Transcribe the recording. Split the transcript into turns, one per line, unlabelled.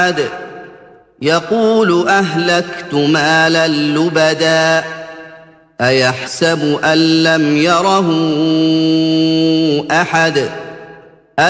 يقول أهلكت مالا لبدا أيحسب أن لم يره أحد